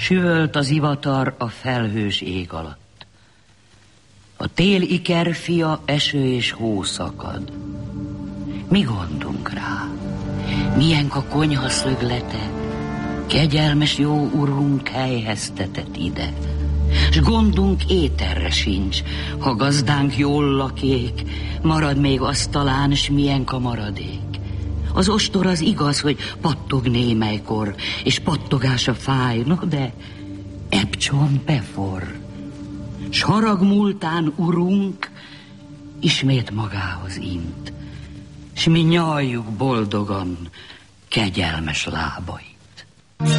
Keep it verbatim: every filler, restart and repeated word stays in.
Süvölt az ivatar a felhős ég alatt. A tél ikerfia eső és hó szakad. Mi gondunk rá? Milyenk a konyha szöglete, kegyelmes jó urunk helyheztetett ide. S gondunk ételre sincs, ha gazdánk jól lakék, marad még asztalán, s milyenk a maradék. Az ostor az igaz, hogy pattog némelykor, és pattogása fáj, no de ebb beforr. S harag múltán urunk ismét magához int, s mi nyaljuk boldogan kegyelmes lábai.